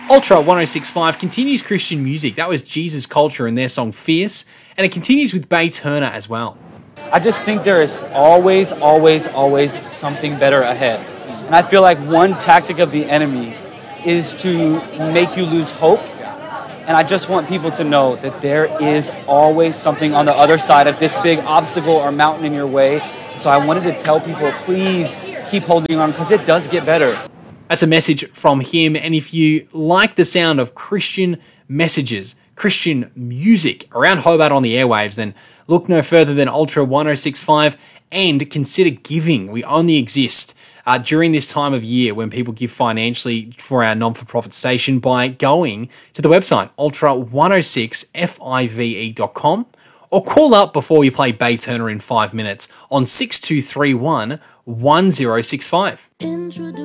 Ultra 1065 continues Christian music. That was Jesus Culture and their song Fierce, and it continues with Bay Turner as well. I just think there is always something better ahead. And I feel like one tactic of the enemy is to make you lose hope. And I just want people to know that there is always something on the other side of this big obstacle or mountain in your way. So I wanted to tell people, please keep holding on, because it does get better. That's a message from him. And if you like the sound of Christian messages, Christian music around Hobart on the airwaves, then look no further than Ultra 1065 and consider giving. We only exist during this time of year when people give financially for our non-for-profit station by going to the website ultra106five.com or call up before you play Bay Turner in 5 minutes on 6231 1065.